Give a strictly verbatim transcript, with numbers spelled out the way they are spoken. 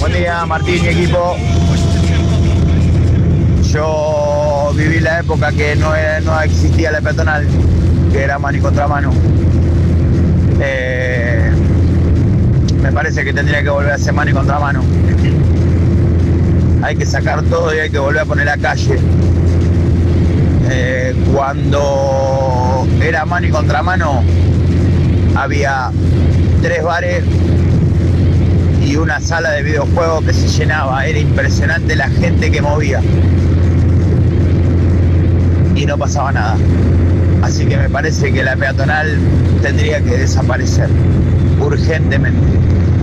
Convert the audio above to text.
Buen día, Martín y equipo. Yo viví la época que no, era- no existía la peatonal, que era mano y contramano. Eh, me parece que tendría que volver a ser mano y contramano. Hay que sacar todo y hay que volver a poner la calle. Eh, cuando era mano y contramano, había tres bares y una sala de videojuegos que se llenaba. Era impresionante la gente que movía. Y no pasaba nada. Así que me parece que la peatonal tendría que desaparecer urgentemente.